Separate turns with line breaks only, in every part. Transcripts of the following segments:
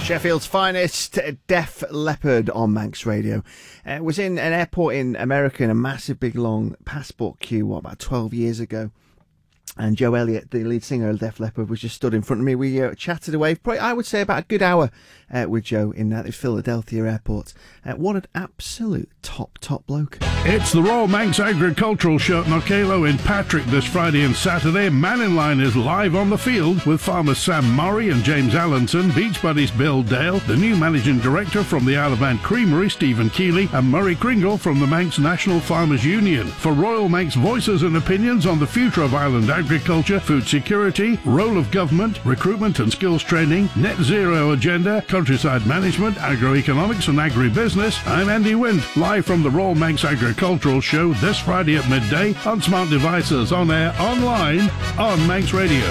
Sheffield's finest, Def Leppard on Manx Radio. Was in an airport in America in a massive big long passport queue, about 12 years ago. And Joe Elliott, the lead singer of Def Leppard, was just stood in front of me. We chatted away, probably, I would say, about a good hour with Joe in the Philadelphia airport. What an absolute top bloke.
It's the Royal Manx Agricultural Show at Knockalo in Patrick this Friday and Saturday. Man in Line is live on the field with farmers Sam Murray and James Allenson, Beach Buddies Bill Dale, the new managing director from the Isle of Man Creamery, Stephen Keeley, and Murray Kringle from the Manx National Farmers Union. For Royal Manx voices and opinions on the future of island agriculture, food security, role of government, recruitment and skills training, net zero agenda, countryside management, agroeconomics and agribusiness, I'm Andy Wind, live from the Royal Manx Agricultural Show this Friday at midday on smart devices, on air, online, on Manx Radio.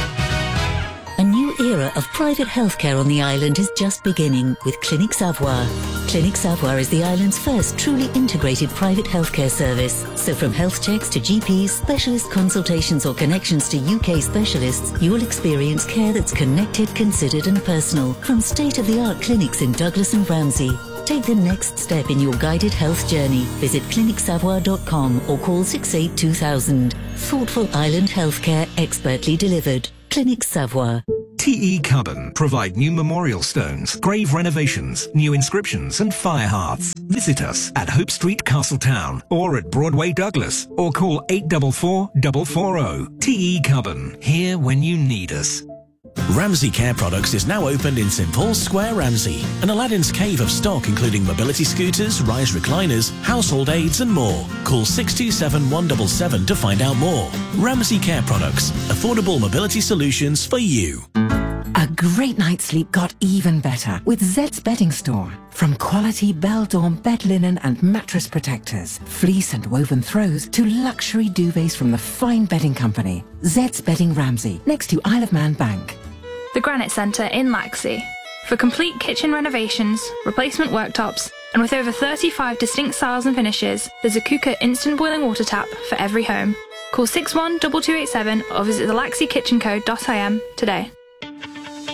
A new era of private healthcare on the island is just beginning with Clinic Savoir. Clinic Savoir is the island's first truly integrated private healthcare service. So from health checks to GPs, specialist consultations or connections to UK specialists, you'll experience care that's connected, considered and personal from state-of-the-art clinics in Douglas and Ramsey. Take the next step in your guided health journey. Visit clinicsavoir.com or call 682000. Thoughtful island healthcare expertly delivered. Clinic Savoir.
TE Cubbon provide new memorial stones, grave renovations, new inscriptions and fire hearths. Visit us at Hope Street, Castletown or at Broadway, Douglas or call 844 440. TE Cubbon, here when you need us.
Ramsey Care Products is now opened in St Paul's Square, Ramsey. An Aladdin's cave of stock including mobility scooters, rise recliners, household aids and more. Call 627 177 to find out more. Ramsey Care Products. Affordable mobility solutions for you.
A great night's sleep got even better with Zed's Bedding Store. From quality Bell-Dorm bed linen and mattress protectors, fleece and woven throws to luxury duvets from the fine bedding company. Zed's Bedding Ramsey, next to Isle of Man Bank.
The Granite Centre in Laxey. For complete kitchen renovations, replacement worktops, and with over 35 distinct styles and finishes, there's a Kuka instant boiling water tap for every home. Call 61 2287 or visit thelaxeykitchenco.im today.